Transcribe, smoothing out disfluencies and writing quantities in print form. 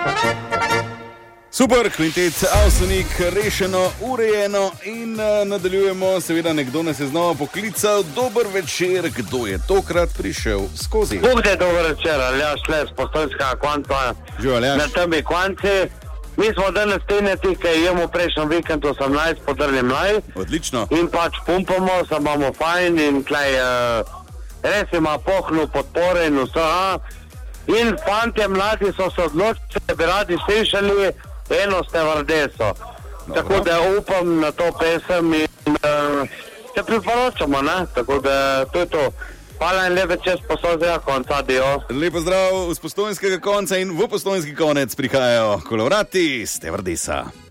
Super, kvintet Avsenik, rešeno, urejeno in nadaljujemo. Seveda, nekdo nas je znova poklical. Dober večer, kdo je tokrat prišel skozi? Bog je dober večer, Aljaš Les, Postojnskega konca. Živijo, Aljaš. Na temi konci. Mi smo danes teneti, ki jemo prejšnjem vikendu 18 podrli mlaj. Odlično. In pač pumpamo, se imamo fajn in tlej res ima pohnu podpore in vse. In fantje mladi so se odločili, da bi radi slišali Eno stevardeso. Tako da upam na to pesem in se priporočamo, ne? Tako da to je to. Hvala in lep večer z Postojnskega konca, adijo. Lepo zdrav z Postojnskega konca in v Postojnski konec prihajajo kolovrati stevardesa.